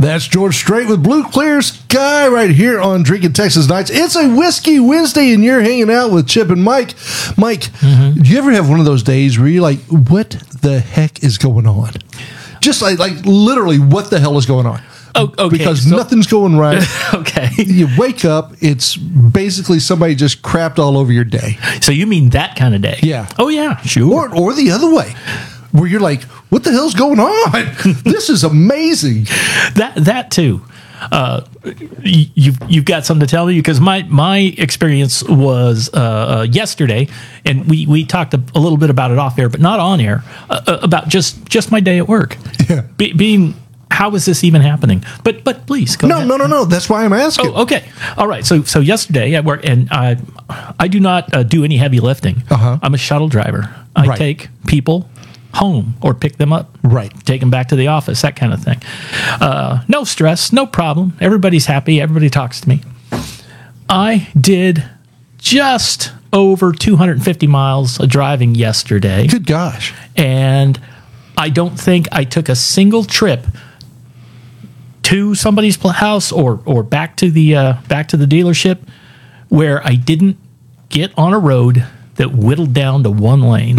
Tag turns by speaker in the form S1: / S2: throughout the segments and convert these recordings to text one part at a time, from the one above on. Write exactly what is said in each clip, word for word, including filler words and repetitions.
S1: That's George Strait with Blue Clear Sky right here on Drinking Texas Nights. It's a Whiskey Wednesday, and you're hanging out with Chip and Mike. Mike, mm-hmm. do you ever have one of those days where you're like, what the heck is going on? Just like, like literally, what the hell is going on?
S2: Oh, okay.
S1: Because
S2: so,
S1: nothing's going right.
S2: Okay.
S1: You wake up, it's basically somebody just crapped all over your day.
S2: So you mean that kind of day?
S1: Yeah.
S2: Oh, yeah, sure.
S1: Or, or the other way, where you're like, what the hell's going on? This is amazing.
S2: That that too. Uh, you've you've got something to tell me, because my my experience was uh, uh, yesterday, and we, we talked a, a little bit about it off air, but not on air, uh, about just, just my day at work.
S1: Yeah.
S2: Be, being how is this even happening? But but please go
S1: no
S2: ahead.
S1: no no no. That's why I'm asking.
S2: Oh, okay. All right. So so yesterday at work, and I I do not uh, do any heavy lifting.
S1: Uh-huh.
S2: I'm a shuttle driver. I
S1: Right.
S2: take people home or pick them up,
S1: Right.
S2: take them back to the office, that kind of thing. Uh, no stress, no problem. Everybody's happy. Everybody talks to me. I did just over two hundred fifty miles of driving yesterday,
S1: Good gosh.
S2: and I don't think I took a single trip to somebody's pl- house or or back to the uh, back to the dealership where I didn't get on a road that whittled down to one lane.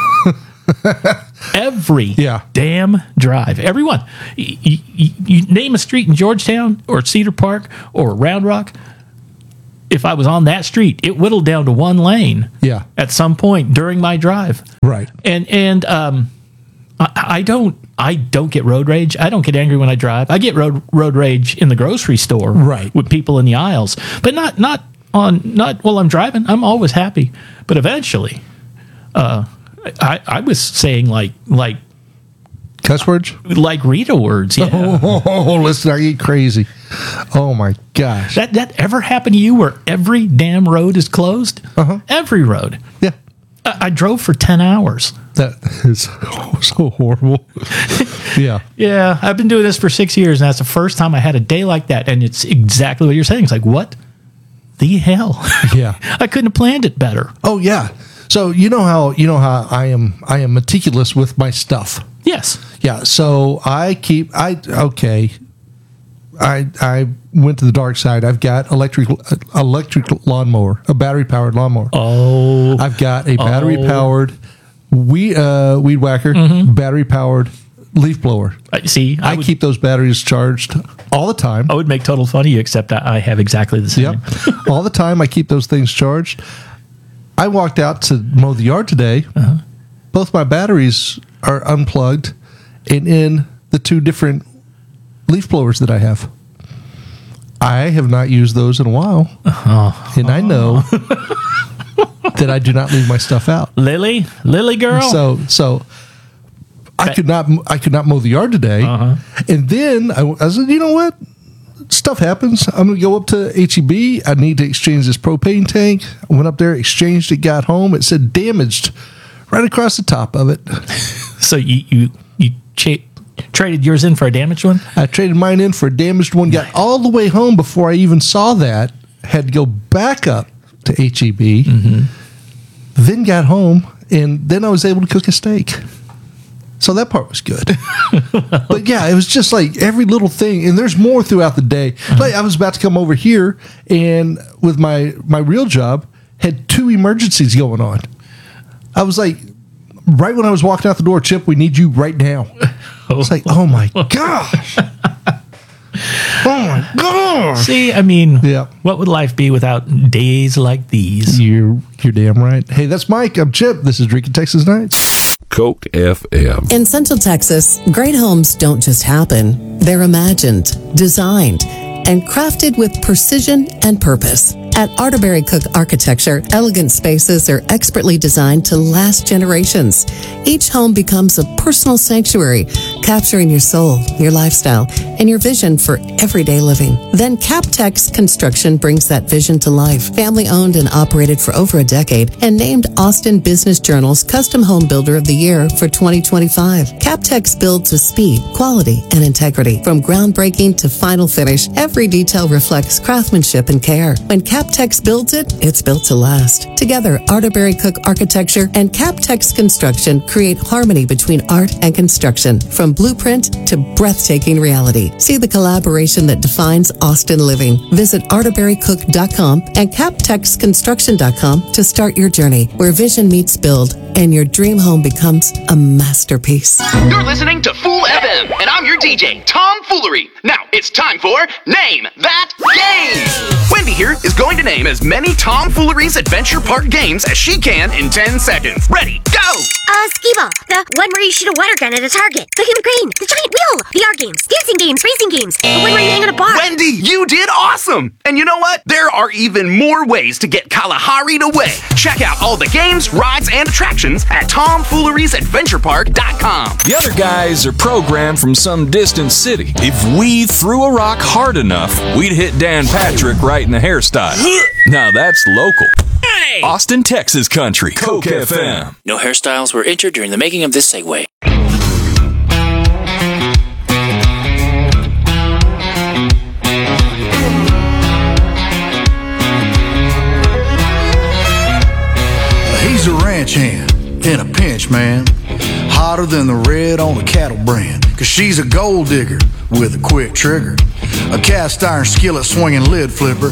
S2: Every
S1: Yeah.
S2: damn drive, everyone. You, you, you name a street in Georgetown or Cedar Park or Round Rock. If I was on that street, it whittled down to one lane.
S1: Yeah.
S2: At some point during my drive.
S1: Right.
S2: And and um, I, I don't I don't get road rage. I don't get angry when I drive. I get road road rage in the grocery store,
S1: Right.
S2: with people in the aisles, but not not on not while I'm driving. I'm always happy, but eventually, uh, I I was saying like like
S1: Cuss words?
S2: like Rita words. Yeah.
S1: Oh, oh, oh, listen, I get crazy. Oh my gosh.
S2: That that ever happened to you where every damn road is closed?
S1: Uh-huh.
S2: Every road.
S1: Yeah.
S2: I, I drove for ten hours.
S1: That is so horrible. Yeah.
S2: Yeah, I've been doing this for six years, and that's the first time I had a day like that. And it's exactly what you're saying. It's like, what the hell?
S1: Yeah.
S2: I couldn't have planned it better.
S1: Oh yeah. So you know how you know how I am I am meticulous with my stuff.
S2: Yes.
S1: Yeah. So I keep I okay. I I went to the dark side. I've got electric electric lawnmower, a battery powered lawnmower.
S2: Oh.
S1: I've got a battery
S2: Oh.
S1: powered weed uh, weed whacker,
S2: Mm-hmm.
S1: battery powered leaf blower.
S2: I see. I,
S1: I
S2: would,
S1: keep those batteries charged all the time.
S2: I would make total fun of you, except I, I have exactly the same.
S1: Yep. All the time I keep those things charged. I walked out to mow the yard today.
S2: Uh-huh.
S1: Both my batteries are unplugged and in the two different leaf blowers that I have. I have not used those in a while.
S2: Uh-huh.
S1: And I know that I do not leave my stuff out.
S2: Lily, Lily girl.
S1: So so I could not I could not mow the yard today.
S2: Uh-huh.
S1: And then I, I said, you know what? Stuff happens. I'm going to go up to H E B. I need to exchange this propane tank. I went up there, exchanged it, got home. It said damaged right across the top of it.
S2: so you you you cha- traded yours in for a damaged one?
S1: I traded mine in for a damaged one. Got all the way home before I even saw that. Had to go back up to H E B. Mm-hmm. Then got home, and then I was able to cook a steak. So that part was good. But yeah, it was just like every little thing. And there's more throughout the day. Uh-huh. Like I was about to come over here and with my, my real job had two emergencies going on. I was like, right when I was walking out the door, Chip, we need you right now. It's like, oh my gosh. Oh my gosh.
S2: See, I mean,
S1: Yeah.
S2: what would life be without days like these?
S1: You're, you're damn right. Hey, that's Mike. I'm Chip. This is Drinking Texas Nights.
S3: Coke F M.
S4: In Central Texas, great homes don't just happen. They're imagined, designed, and crafted with precision and purpose. At Arterberry Cook Architecture, elegant spaces are expertly designed to last generations. Each home becomes a personal sanctuary, capturing your soul, your lifestyle, and your vision for everyday living. Then Captex Construction brings that vision to life. Family owned and operated for over a decade and named Austin Business Journal's Custom Home Builder of the Year for twenty twenty-five. Captex builds with speed, quality, and integrity. From groundbreaking to final finish, every every detail reflects craftsmanship and care. When Captex builds it, it's built to last. Together, Arterbury Cook Architecture and Captex Construction create harmony between art and construction, from blueprint to breathtaking reality. See the collaboration that defines Austin living. Visit arterbury cook dot com and captex construction dot com to start your journey, where vision meets build and your dream home becomes a masterpiece.
S5: You're listening to Fool F M, and I'm your D J, Tom Foolery. Now, it's time for Name That Game! Wendy here is going to name as many Tom Foolery's Adventure Park games as she can in ten seconds. Ready, go!
S6: Uh, Skee-Ball, the one where you shoot a water gun at a target, the human crane, the giant wheel, V R games, dancing games, racing games, the one where you hang on a bar.
S5: Wendy, you did awesome! And you know what? There are even more ways to get Kalahari'd away. Check out all the games, rides, and attractions at tom fooleries adventure park dot com.
S7: The other guys are programmed from some distant city. If we threw a rock hard enough, we'd hit Dan Patrick right in the hairstyle. Now that's local.
S8: Hey!
S7: Austin, Texas country. Coke F M.
S8: No hairstyles were injured during the making of this segue.
S9: He's a ranch hand in a pinch, man. Hotter than the red on a cattle brand. Cause she's a gold digger with a quick trigger. A cast iron skillet swinging lid flipper.